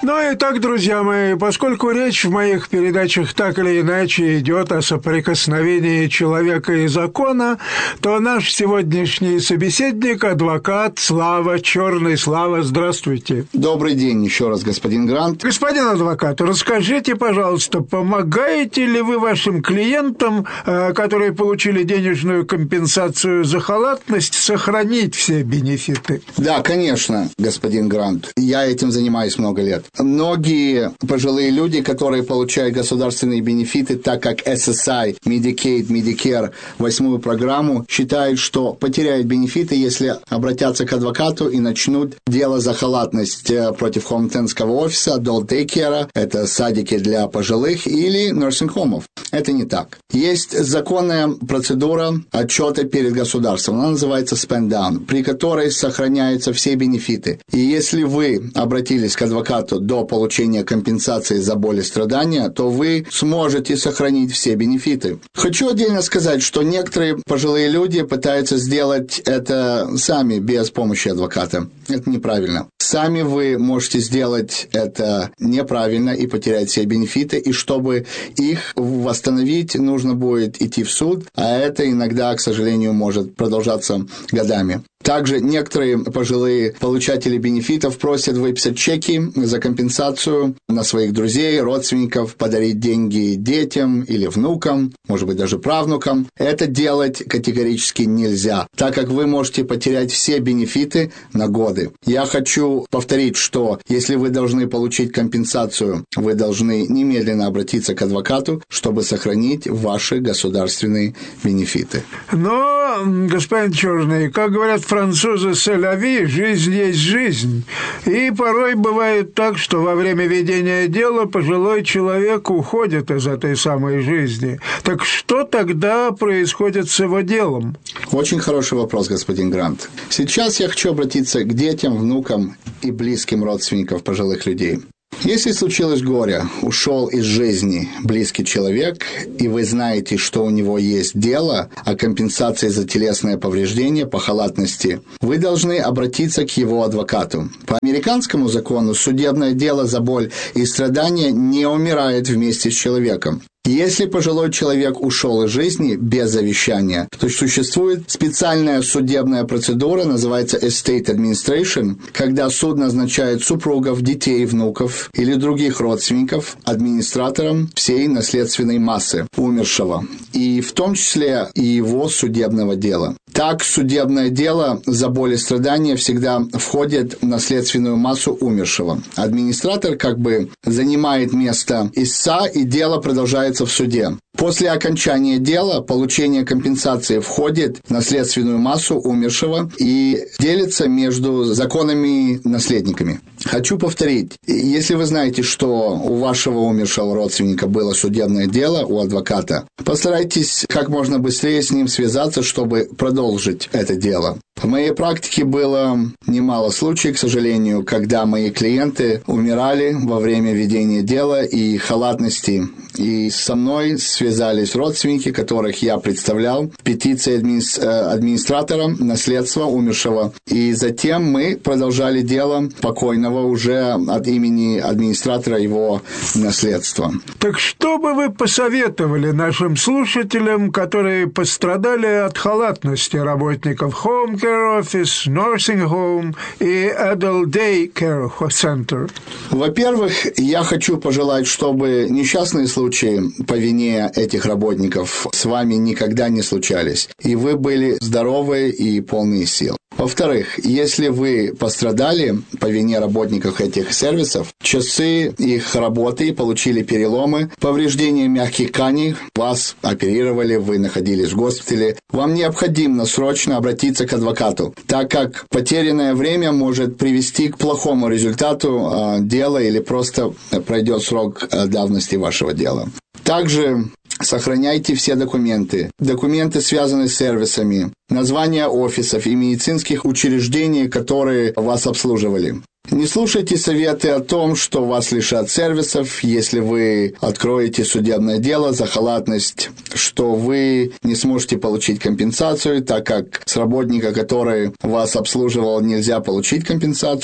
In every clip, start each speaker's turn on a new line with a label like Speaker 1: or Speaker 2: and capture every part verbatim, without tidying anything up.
Speaker 1: Ну и так, друзья мои, поскольку речь в моих передачах так или иначе идет о соприкосновении человека и закона, то наш сегодняшний собеседник, адвокат Слава Черный. Слава, здравствуйте.
Speaker 2: Добрый день еще раз, господин Грант.
Speaker 1: Господин адвокат, расскажите, пожалуйста, помогаете ли вы вашим клиентам, которые получили денежную компенсацию за халатность, сохранить все бенефиты?
Speaker 2: Да, конечно, господин Грант. Я этим занимаюсь много лет. Многие пожилые люди, которые получают государственные бенефиты, так как эс эс ай, Medicaid, Medicare, восьмую программу, считают, что потеряют бенефиты, если обратятся к адвокату и начнут дело за халатность против хоум-тенского офиса, adult daycare, это садики для пожилых, или нерсинг-хомов. Это не так. Есть законная процедура отчета перед государством, она называется spend down, при которой сохраняются все бенефиты. И если вы обратились к адвокату до получения компенсации за боль и страдания, то вы сможете сохранить все бенефиты. Хочу отдельно сказать, что некоторые пожилые люди пытаются сделать это сами, без помощи адвоката. Это неправильно. Сами вы можете сделать это неправильно и потерять все бенефиты, и чтобы их восстановить, нужно будет идти в суд, а это иногда, к сожалению, может продолжаться годами. Также некоторые пожилые получатели бенефитов просят выписать чеки за компенсацию на своих друзей, родственников, подарить деньги детям или внукам, может быть, даже правнукам. Это делать категорически нельзя, так как вы можете потерять все бенефиты на годы. Я хочу повторить, что если вы должны получить компенсацию, вы должны немедленно обратиться к адвокату, чтобы сохранить ваши государственные бенефиты.
Speaker 1: Но, господин Черный, как говорят французы, «селяви», жизнь есть жизнь. И порой бывает так, что во время ведения дела пожилой человек уходит из этой самой жизни. Так что тогда происходит с его делом?
Speaker 2: Очень хороший вопрос, господин Грант. Сейчас я хочу обратиться к детям, внукам и близким родственникам пожилых людей. Если случилось горе, ушел из жизни близкий человек, и вы знаете, что у него есть дело о компенсации за телесное повреждение по халатности, вы должны обратиться к его адвокату. По американскому закону судебное дело за боль и страдания не умирает вместе с человеком. Если пожилой человек ушел из жизни без завещания, то существует специальная судебная процедура, называется estate administration, когда суд назначает супругов, детей, внуков или других родственников администратором всей наследственной массы умершего, и в том числе и его судебного дела. Так, судебное дело за боль и страдания всегда входит в наследственную массу умершего. Администратор как бы занимает место истца, и дело продолжается в суде. После окончания дела получение компенсации входит в наследственную массу умершего и делится между законными наследниками. Хочу повторить, если вы знаете, что у вашего умершего родственника было судебное дело у адвоката, постарайтесь как можно быстрее с ним связаться, чтобы продолжить это дело. В моей практике было немало случаев, к сожалению, когда мои клиенты умирали во время ведения дела и халатности. И со мной связались родственники, которых я представлял, петиции админи... администратором наследства умершего. И затем мы продолжали дело покойного уже от имени администратора его наследства.
Speaker 1: Так что бы вы посоветовали нашим слушателям, которые пострадали от халатности работников Home Care Office, Nursing Home и Adult Daycare Center?
Speaker 2: Во-первых, я хочу пожелать, чтобы несчастные случаи по вине этих работников с вами никогда не случались, и вы были здоровы и полные сил. Во-вторых, если вы пострадали по вине работников этих сервисов, часы их работы и получили переломы, повреждения мягких тканей, вас оперировали, вы находились в госпитале, вам необходимо срочно обратиться к адвокату, так как потерянное время может привести к плохому результату э, дела или просто пройдет срок э, давности вашего дела. Также сохраняйте все документы. Документы, связанные с сервисами, названия офисов и медицинских учреждений, которые вас обслуживали. Не слушайте советы о том, что вас лишат сервисов, если вы откроете судебное дело за халатность, что вы не сможете получить компенсацию, так как с работника, который вас обслуживал, нельзя получить компенсацию.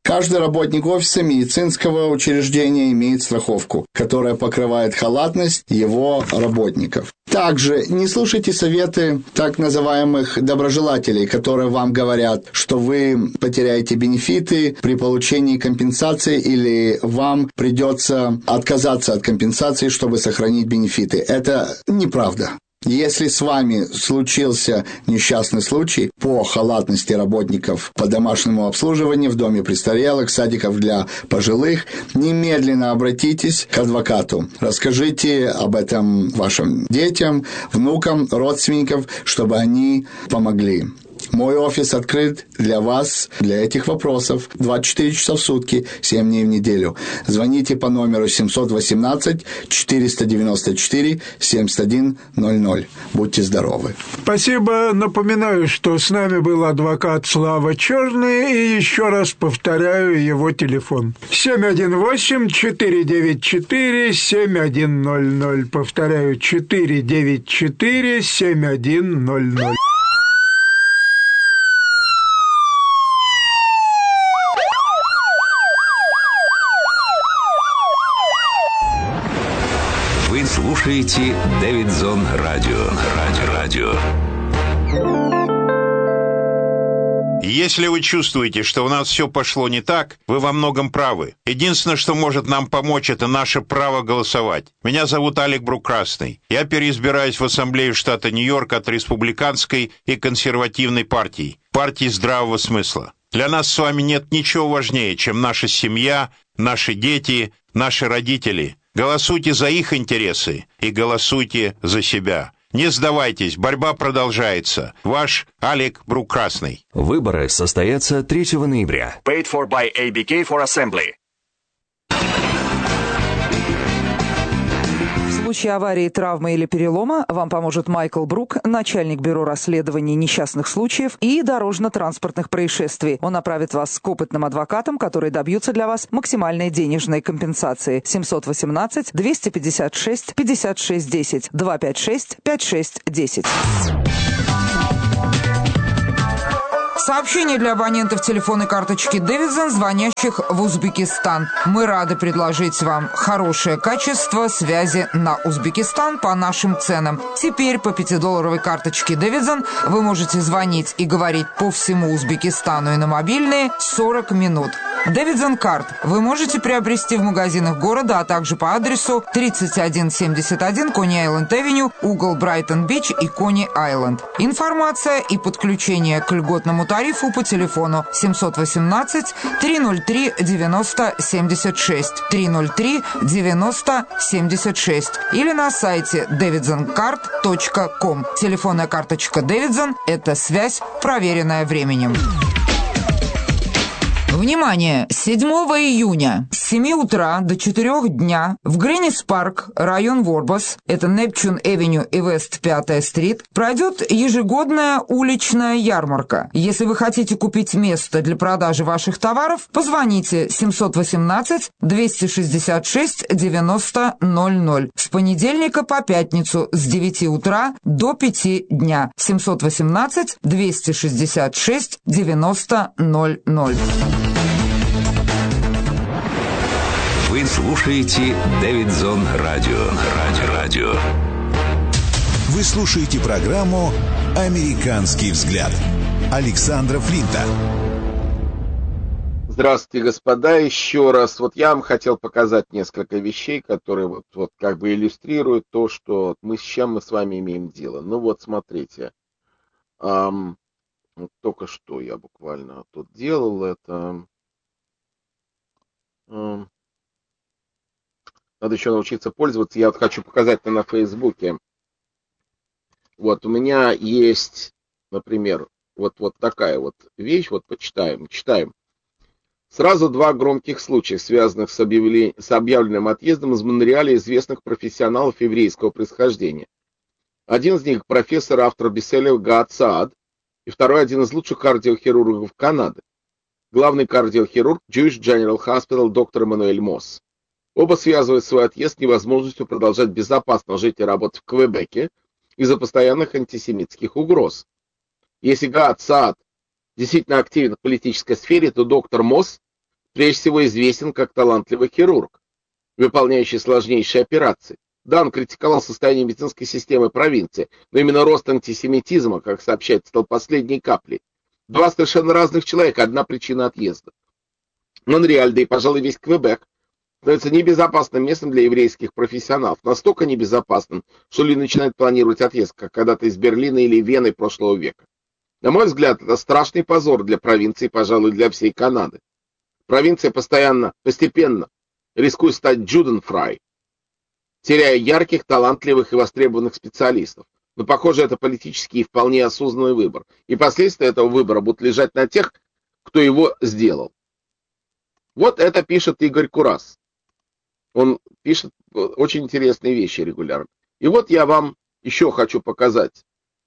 Speaker 2: Каждый работник офиса медицинского учреждения имеет страховку, которая покрывает халатность его работников. Также не слушайте советы так называемых доброжелателей, которые вам говорят, что вы потеряете бенефиты при получении компенсации или вам придется отказаться от компенсации, чтобы сохранить бенефиты. Это неправда. Если с вами случился несчастный случай по халатности работников по домашнему обслуживанию в доме престарелых, садиков для пожилых, немедленно обратитесь к адвокату. Расскажите об этом вашим детям, внукам, родственникам, чтобы они помогли. Мой офис открыт для вас, для этих вопросов, двадцать четыре часа в сутки, семь дней в неделю. Звоните по номеру семь один восемь четыреста девяносто четыре семьдесят один ноль ноль. Будьте здоровы.
Speaker 1: Спасибо. Напоминаю, что с нами был адвокат Слава Черный, и еще раз повторяю его телефон. семь один восемь четыре девять четыре семь один ноль ноль. Повторяю, четыре девять четыре семь один ноль ноль.
Speaker 3: Слушаете Дэвидсон Радио. Радио. Радио.
Speaker 4: Если вы чувствуете, что у нас все пошло не так, вы во многом правы. Единственное, что может нам помочь, это наше право голосовать. Меня зовут Алек Брук-Красный. Я переизбираюсь в Ассамблею штата Нью-Йорк от республиканской и консервативной партий, партии здравого смысла. Для нас с вами нет ничего важнее, чем наша семья, наши дети, наши родители. Голосуйте за их интересы и голосуйте за себя. Не сдавайтесь, борьба продолжается. Ваш Алек Брук-Красный.
Speaker 3: Выборы состоятся третьего ноября.
Speaker 5: Paid for by эй би кей for Assembly.
Speaker 6: В случае аварии, травмы или перелома вам поможет Майкл Брук, начальник бюро расследований несчастных случаев и дорожно-транспортных происшествий. Он направит вас к опытным адвокатам, которые добьются для вас максимальной денежной компенсации. семь один восемь два пять шесть пятьдесят шесть десять два пять шесть пять шесть десять. Сообщение для абонентов телефонной карточки Дэвидсон, звонящих в Узбекистан. Мы рады предложить вам хорошее качество связи на Узбекистан по нашим ценам. Теперь по пятидолларовой карточке Дэвидсон вы можете звонить и говорить по всему Узбекистану и на мобильные сорок минут. Дэвидсон Карт вы можете приобрести в магазинах города, а также по адресу тридцать один семьдесят один Кони-Айленд-Авеню, угол Брайтон-Бич и Кони-Айленд. Информация и подключение к льготному тарифу по телефону семь один восемь три ноль три девяносто семьдесят шесть три ноль три девяносто семьдесят шесть или на сайте дэвидсон карт точка ком. Телефонная карточка Дэвидсон – это связь, проверенная временем. Внимание! седьмого июня с семи утра до четырёх дня в Гринис-парк, район Ворбас, это Непчун-Эвеню и Вест пятая стрит, пройдет ежегодная уличная ярмарка. Если вы хотите купить место для продажи ваших товаров, позвоните семь один восемь два шесть шесть девяносто ноль ноль с понедельника по пятницу с девяти утра до пяти дня. семь один восемь два шесть шесть девяносто ноль ноль.
Speaker 3: Вы слушаете Дэвидсон Радио. Радио. Радио.
Speaker 7: Вы слушаете программу «Американский взгляд» Александра Флинта.
Speaker 8: Здравствуйте, господа, еще раз. Вот я вам хотел показать несколько вещей, которые вот, вот как бы иллюстрируют то, что мы с чем мы с вами имеем дело. Ну вот, смотрите. Эм, вот только что я буквально тут делал это. Эм, Надо еще научиться пользоваться. Я вот хочу показать это на Фейсбуке. Вот у меня есть, например, вот, вот такая вот вещь. Вот почитаем. Читаем. Сразу два громких случая, связанных с, объявлен... с объявленным отъездом из Монреаля известных профессионалов еврейского происхождения. Один из них профессор, автор бестселлера Гаат Саад, и второй один из лучших кардиохирургов Канады. Главный кардиохирург Jewish General Hospital доктор Эммануэль Мосс. Оба связывают свой отъезд с невозможностью продолжать безопасно жить и работать в Квебеке из-за постоянных антисемитских угроз. Если Гаат Саад действительно активен в политической сфере, то доктор Мосс прежде всего известен как талантливый хирург, выполняющий сложнейшие операции. Да, он критиковал состояние медицинской системы провинции, но именно рост антисемитизма, как сообщает, стал последней каплей. Два совершенно разных человека, одна причина отъезда. Монреаль, да и, пожалуй, весь Квебек становится небезопасным местом для еврейских профессионалов. Настолько небезопасным, что люди начинают планировать отъезд, как когда-то из Берлина или Вены прошлого века. На мой взгляд, это страшный позор для провинции, пожалуй, для всей Канады. Провинция постоянно, постепенно рискует стать Джуденфрай, теряя ярких, талантливых и востребованных специалистов. Но, похоже, это политический и вполне осознанный выбор. И последствия этого выбора будут лежать на тех, кто его сделал. Вот это пишет Игорь Курас. Он пишет очень интересные вещи регулярно. И вот я вам еще хочу показать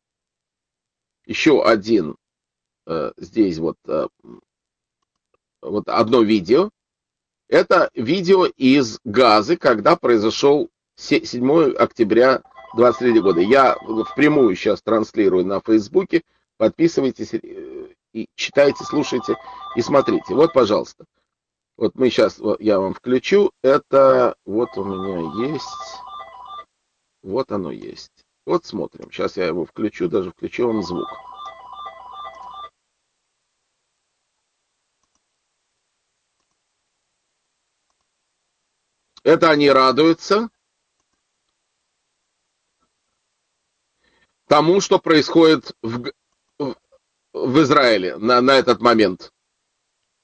Speaker 8: еще один э, здесь вот, э, вот одно видео. Это видео из Газы, когда произошел седьмого октября двадцать третьего года. Я впрямую сейчас транслирую на Фейсбуке. Подписывайтесь и читайте, слушайте и смотрите. Вот, пожалуйста. Вот мы сейчас, я вам включу. Это вот у меня есть. Вот оно есть. Вот смотрим. Сейчас я его включу, даже включу вам звук. Это они радуются тому, что происходит в, в, в Израиле на, на этот момент.